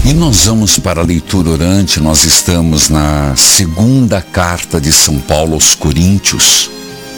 E nós vamos para a leitura orante. Nós estamos na segunda carta de São Paulo aos Coríntios.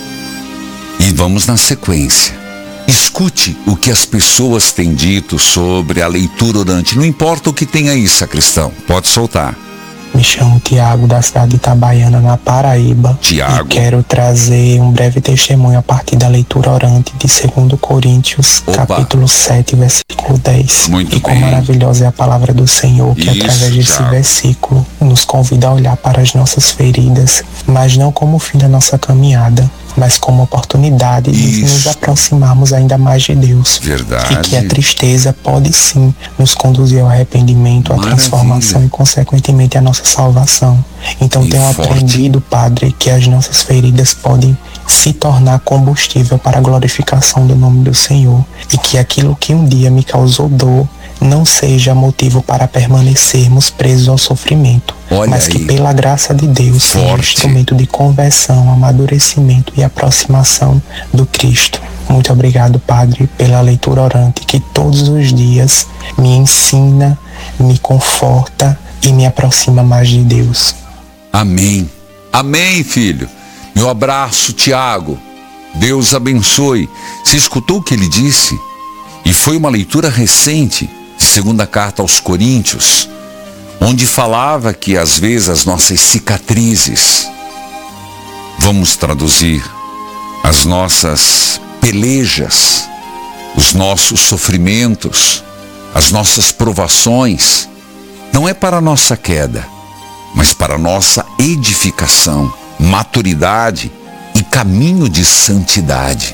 E vamos na sequência. Escute o que as pessoas têm dito sobre a leitura orante. Não importa o que tem aí, sacristão. Pode soltar. Me chamo Tiago, da cidade de Itabaiana, na Paraíba. Tiago. E quero trazer um breve testemunho a partir da leitura orante de 2 Coríntios, capítulo 7, versículo 10. Muito e quão bem. maravilhosa é a palavra do Senhor, que Isso, através desse Tiago. versículo nos convida a olhar para as nossas feridas, mas não como o fim da nossa caminhada, mas como oportunidade de nos aproximarmos ainda mais de Deus. Verdade. E que a tristeza pode sim nos conduzir ao arrependimento, à transformação e consequentemente à nossa salvação. Então tenho aprendido, Padre, que as nossas feridas podem se tornar combustível para a glorificação do nome do Senhor, e que aquilo que um dia me causou dor não seja motivo para permanecermos presos ao sofrimento, mas que pela graça de Deus seja um instrumento de conversão, amadurecimento e aproximação do Cristo. Muito obrigado, Padre, pela leitura orante, que todos os dias me ensina, me conforta e me aproxima mais de Deus. Amém. Amém, filho. Meu abraço, Tiago. Deus abençoe. Você escutou o que ele disse? E foi uma leitura recente, segunda carta aos Coríntios, onde falava que às vezes as nossas cicatrizes, vamos traduzir, as nossas pelejas, os nossos sofrimentos, as nossas provações, não é para a nossa queda, mas para a nossa edificação, maturidade e caminho de santidade.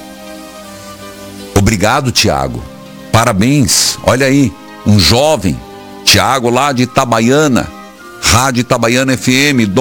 Obrigado, Tiago. Parabéns. Olha aí, um jovem, Tiago lá de Itabaiana, Rádio Itabaiana FM,